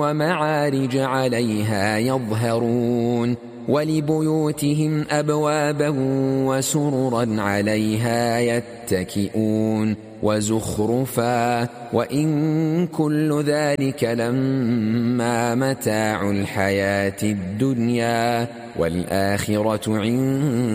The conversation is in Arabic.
ومعارج عليها يظهرون ولبيوتهم أبوابا وسررا عليها يتكئون وزخرفا وإن كل ذلك لما متاع الحياة الدنيا والآخرة عند